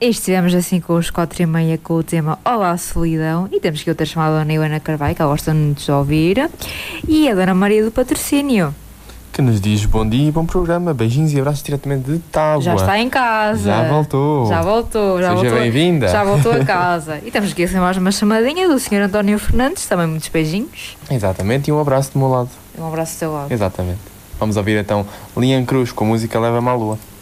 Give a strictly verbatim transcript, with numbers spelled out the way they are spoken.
E estivemos assim com os quatro e meia com o tema Olá Solidão, e temos aqui outra chamada da Dona Helena Carvalho, que ela gosta muito de ouvir, e a Dona Maria do Patrocínio, que nos diz bom dia e bom programa, beijinhos e abraços diretamente de Tábua. Já está em casa. Já voltou. Já voltou. Já Seja voltou, bem-vinda. Já voltou a casa. E temos aqui assim mais uma chamadinha do senhor António Fernandes, também muitos beijinhos. Exatamente, e um abraço do meu lado. Um abraço do seu lado. Exatamente. Vamos ouvir então Lian Cruz com a música Leva-me à Lua.